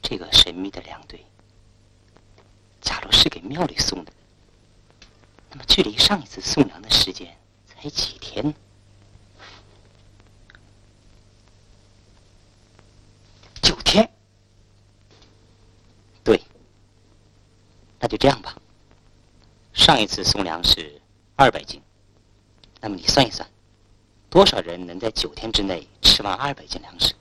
这个神秘的粮堆，假如是给庙里送的，那么距离上一次送粮的时间才几天呢？9天。对，那就这样吧。上一次送粮是200斤，那么你算一算，多少人能在9天之内吃完200斤粮食？